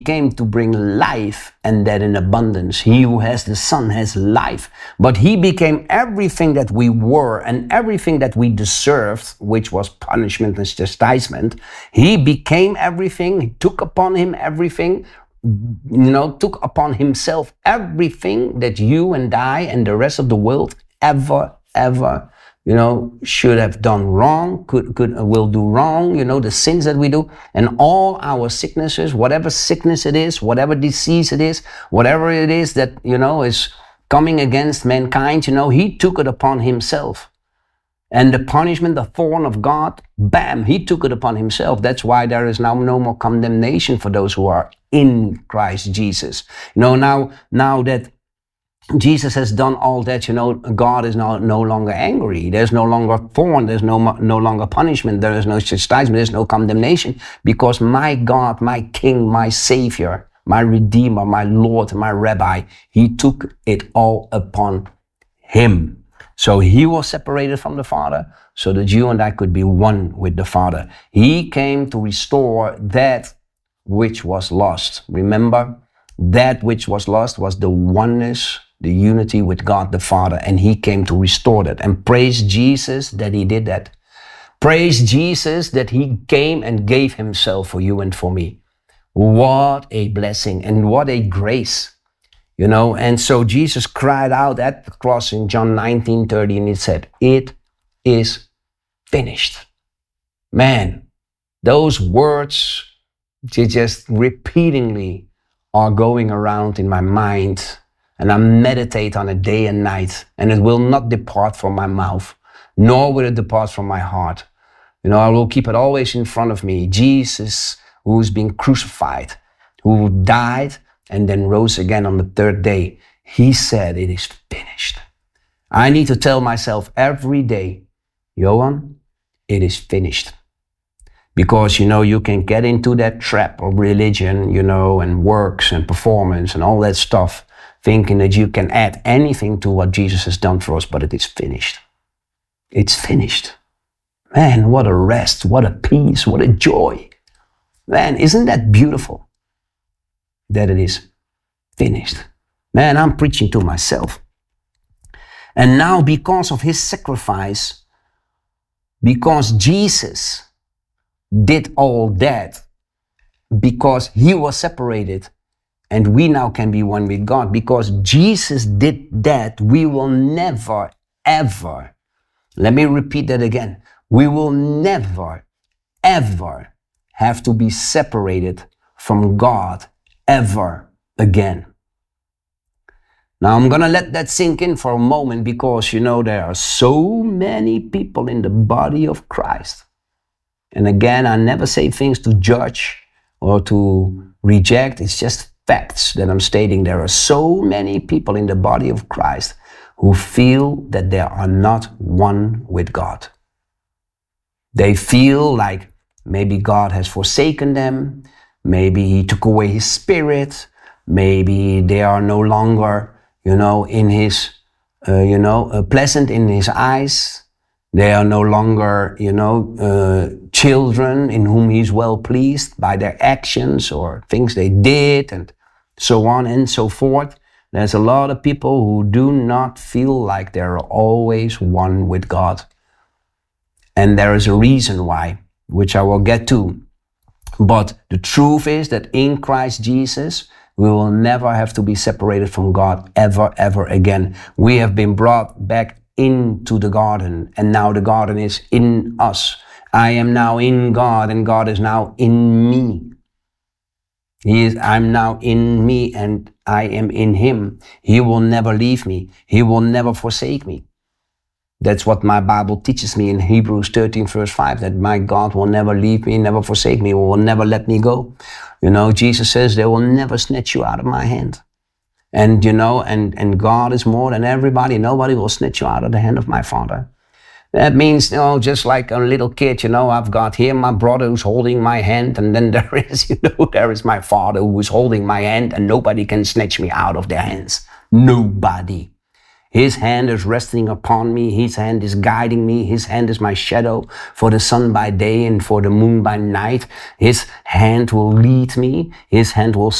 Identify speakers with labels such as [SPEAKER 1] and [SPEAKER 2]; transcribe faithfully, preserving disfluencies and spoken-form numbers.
[SPEAKER 1] came to bring life, and that in abundance. He who has the Son has life. But he became everything that we were and everything that we deserved, which was punishment and chastisement. He became everything. He took upon him everything, you know, took upon himself everything that you and I and the rest of the world ever, ever you know, should have done wrong, could, could, uh, will do wrong, you know, the sins that we do, and all our sicknesses, whatever sickness it is, whatever disease it is, whatever it is that, you know, is coming against mankind, you know, he took it upon himself. And the punishment, the thorn of God, bam, he took it upon himself. That's why there is now no more condemnation for those who are in Christ Jesus. You know, now, now that Jesus has done all that, you know, God is now no longer angry. There's no longer thorn. There's no, no longer punishment. There is no chastisement. There's no condemnation, because my God, my King, my Savior, my Redeemer, my Lord, my Rabbi, he took it all upon him. So he was separated from the Father so that you and I could be one with the Father. He came to restore that which was lost. Remember, that which was lost was the oneness, the unity with God the Father, and he came to restore that. And praise Jesus that he did that. Praise Jesus that he came and gave himself for you and for me. What a blessing and what a grace, you know. And so Jesus cried out at the cross in John nineteen thirty, and he said, "It is finished." Man, those words, they just repeatedly are going around in my mind. And I meditate on it day and night, and it will not depart from my mouth, nor will it depart from my heart. You know, I will keep it always in front of me. Jesus, who's been crucified, who died and then rose again on the third day. He said, "It is finished." I need to tell myself every day, Johan, it is finished. Because, you know, you can get into that trap of religion, you know, and works and performance and all that stuff, thinking that you can add anything to what Jesus has done for us, but it is finished. It's finished. Man, what a rest, what a peace, what a joy. Man, isn't that beautiful that it is finished? Man, I'm preaching to myself. And now, because of his sacrifice, because Jesus did all that, because he was separated, and we now can be one with God. Because Jesus did that, we will never, ever, let me repeat that again, we will never, ever have to be separated from God ever again. Now I'm gonna let that sink in for a moment, because, you know, there are so many people in the body of Christ. And again, I never say things to judge or to reject. It's just facts that I'm stating. There are so many people in the body of Christ who feel that they are not one with God. They feel like maybe God has forsaken them. Maybe he took away his spirit. Maybe they are no longer, you know, in his, uh, you know, uh, pleasant in his eyes. They are no longer, you know, uh, children in whom he's well pleased by their actions or things they did, and so on and so forth. There's a lot of people who do not feel like they're always one with God. And there is a reason why, which I will get to. But the truth is that in Christ Jesus, we will never have to be separated from God ever, ever again. We have been brought back into the garden, and now the garden is in us. I am now in God, and God is now in me. He is, I'm now in me, and I am in him. He will never leave me. He will never forsake me. That's what my Bible teaches me in Hebrews thirteen verse five, that my God will never leave me, never forsake me, will never let me go. You know, Jesus says they will never snatch you out of my hand. And, you know, and, and God is more than everybody. Nobody will snatch you out of the hand of my Father. That means, you know, just like a little kid, you know, I've got here my brother who's holding my hand, and then there is, you know, there is my Father who is holding my hand, and nobody can snatch me out of their hands. Nobody. His hand is resting upon me. His hand is guiding me. His hand is my shadow for the sun by day and for the moon by night. His hand will lead me. His hand will